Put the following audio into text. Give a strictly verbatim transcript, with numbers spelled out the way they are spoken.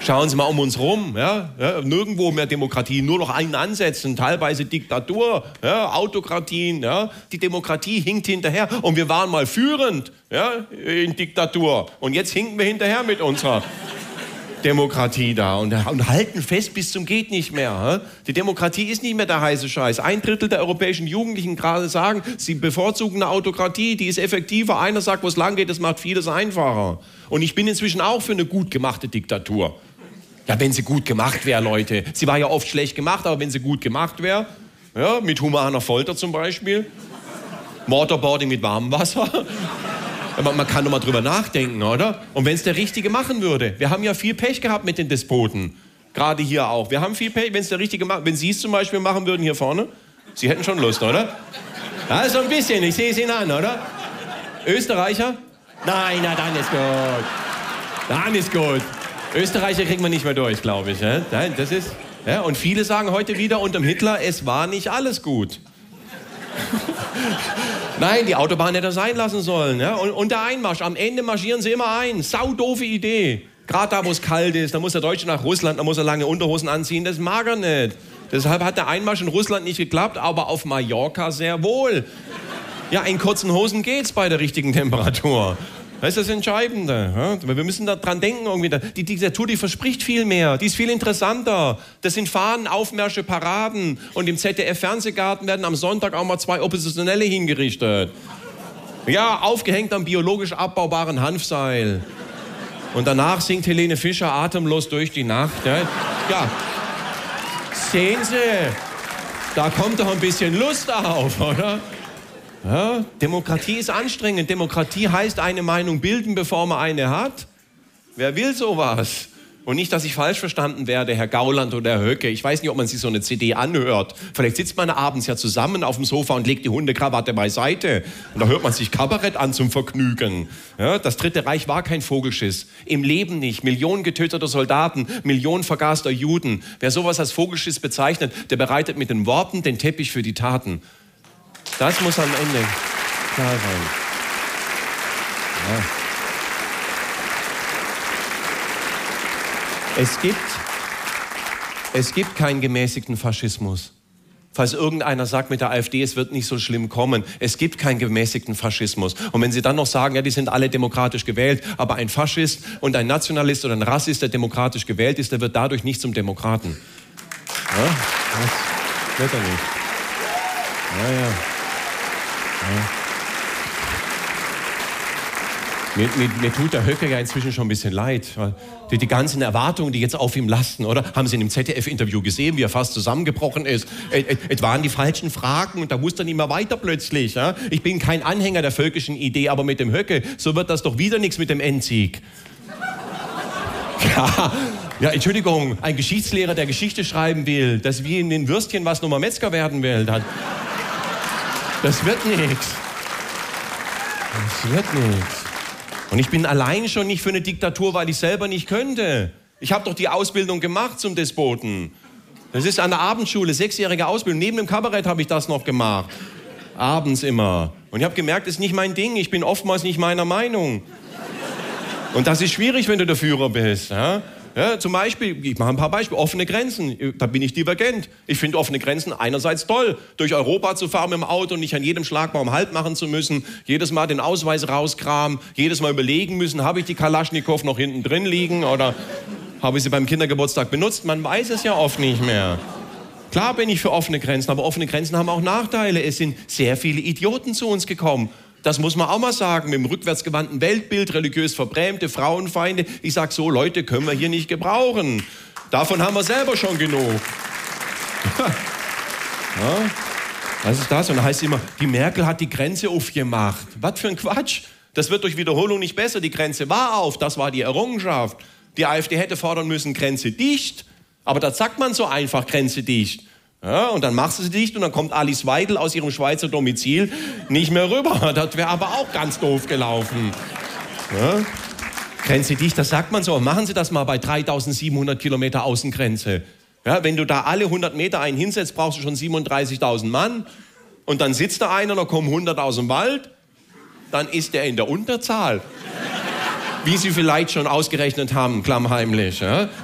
Schauen Sie mal um uns rum. Ja? Ja, nirgendwo mehr Demokratie, nur noch einen Ansätzen, teilweise Diktatur, ja? Autokratien. Ja? Die Demokratie hinkt hinterher und wir waren mal führend, ja? In Diktatur. Und jetzt hinken wir hinterher mit unserer Demokratie da und, und halten fest bis zum geht nicht mehr. Die Demokratie ist nicht mehr der heiße Scheiß. Ein Drittel der europäischen Jugendlichen gerade sagen, sie bevorzugen eine Autokratie, die ist effektiver. Einer sagt, wo es lang geht, das macht vieles einfacher. Und ich bin inzwischen auch für eine gut gemachte Diktatur. Ja, wenn sie gut gemacht wäre, Leute. Sie war ja oft schlecht gemacht, aber wenn sie gut gemacht wäre, ja, mit humaner Folter zum Beispiel, Waterboarding mit warmem Wasser. Man kann doch mal drüber nachdenken, oder? Und wenn es der Richtige machen würde. Wir haben ja viel Pech gehabt mit den Despoten. Gerade hier auch. Wir haben viel Pech, wenn es der Richtige macht. Wenn Sie es zum Beispiel machen würden hier vorne. Sie hätten schon Lust, oder? Ja, so ein bisschen. Ich sehe es Ihnen an, oder? Österreicher? Nein, na dann ist gut. Dann ist gut. Österreicher kriegen wir nicht mehr durch, glaube ich. Ja? Nein, das ist... Ja, und viele sagen heute wieder unterm Hitler, es war nicht alles gut. Nein, die Autobahn hätte er sein lassen sollen. Ja? Und, und der Einmarsch, am Ende marschieren sie immer ein. Saudoofe Idee. Gerade da, wo es kalt ist, da muss der Deutsche nach Russland, da muss er lange Unterhosen anziehen. Das mag er nicht. Deshalb hat der Einmarsch in Russland nicht geklappt, aber auf Mallorca sehr wohl. Ja, in kurzen Hosen geht's bei der richtigen Temperatur. Das ist das Entscheidende. Ja? Wir müssen da dran denken. Irgendwie. Die Diktatur, die verspricht viel mehr. Die ist viel interessanter. Das sind Fahnen, Aufmärsche, Paraden. Und im Z D F-Fernsehgarten werden am Sonntag auch mal zwei Oppositionelle hingerichtet. Ja, aufgehängt am biologisch abbaubaren Hanfseil. Und danach singt Helene Fischer atemlos durch die Nacht. Ja, ja. Sehen Sie, da kommt doch ein bisschen Lust auf, oder? Ja, Demokratie ist anstrengend. Demokratie heißt eine Meinung bilden, bevor man eine hat. Wer will sowas? Und nicht, dass ich falsch verstanden werde, Herr Gauland oder Herr Höcke. Ich weiß nicht, ob man sich so eine C D anhört. Vielleicht sitzt man abends ja zusammen auf dem Sofa und legt die Hundekrawatte beiseite. Und da hört man sich Kabarett an zum Vergnügen. Ja, das Dritte Reich war kein Vogelschiss. Im Leben nicht. Millionen getöteter Soldaten, Millionen vergaßter Juden. Wer sowas als Vogelschiss bezeichnet, der bereitet mit den Worten den Teppich für die Taten. Das muss am Ende klar sein. Ja. Es gibt, es gibt keinen gemäßigten Faschismus. Falls irgendeiner sagt mit der AfD, es wird nicht so schlimm kommen. Es gibt keinen gemäßigten Faschismus. Und wenn Sie dann noch sagen, ja, die sind alle demokratisch gewählt, aber ein Faschist und ein Nationalist oder ein Rassist, der demokratisch gewählt ist, der wird dadurch nicht zum Demokraten. Ja, das wird er nicht. Ja, ja. Ja. Mir, mir, mir tut der Höcke ja inzwischen schon ein bisschen leid. Die, die ganzen Erwartungen, die jetzt auf ihm lasten, oder? Haben Sie in dem Z D F-Interview gesehen, wie er fast zusammengebrochen ist? Es waren die falschen Fragen und da wusste er nicht mehr weiter plötzlich. Ja? Ich bin kein Anhänger der völkischen Idee, aber mit dem Höcke, so wird das doch wieder nichts mit dem Endsieg. Ja, ja, Entschuldigung, ein Geschichtslehrer, der Geschichte schreiben will, das wie in den Würstchen, was nochmal Metzger werden will. Das, das wird nichts. Das wird nichts. Und ich bin allein schon nicht für eine Diktatur, weil ich selber nicht könnte. Ich habe doch die Ausbildung gemacht zum Despoten. Das ist an der Abendschule, sechsjährige Ausbildung. Neben dem Kabarett habe ich das noch gemacht. Abends immer. Und ich habe gemerkt, das ist nicht mein Ding. Ich bin oftmals nicht meiner Meinung. Und das ist schwierig, wenn du der Führer bist. Ja? Ja, zum Beispiel, ich mache ein paar Beispiele, offene Grenzen, da bin ich divergent. Ich finde offene Grenzen einerseits toll, durch Europa zu fahren mit dem Auto und nicht an jedem Schlagbaum Halt machen zu müssen, jedes Mal den Ausweis rauskramen, jedes Mal überlegen müssen, habe ich die Kalaschnikow noch hinten drin liegen oder habe ich sie beim Kindergeburtstag benutzt? Man weiß es ja oft nicht mehr. Klar bin ich für offene Grenzen, aber offene Grenzen haben auch Nachteile. Es sind sehr viele Idioten zu uns gekommen. Das muss man auch mal sagen, mit dem rückwärtsgewandten Weltbild, religiös verbrämte, Frauenfeinde. Ich sag so, Leute, können wir hier nicht gebrauchen. Davon haben wir selber schon genug. Ja, was ist das? Und da heißt es immer, die Merkel hat die Grenze aufgemacht. Was für ein Quatsch. Das wird durch Wiederholung nicht besser. Die Grenze war auf, das war die Errungenschaft. Die AfD hätte fordern müssen, Grenze dicht. Aber das sagt man so einfach, Grenze dicht. Ja, und dann machst du sie dicht und dann kommt Alice Weidel aus ihrem Schweizer Domizil nicht mehr rüber. Das wäre aber auch ganz doof gelaufen. Ja, Grenze dicht, das sagt man so. Machen Sie das mal bei dreitausendsiebenhundert Kilometer Außengrenze. Ja, wenn du da alle hundert Meter einen hinsetzt, brauchst du schon siebenunddreißigtausend Mann. Und dann sitzt da einer, da kommen hundert aus dem Wald. Dann ist der in der Unterzahl. Wie Sie vielleicht schon ausgerechnet haben, klammheimlich. Ja?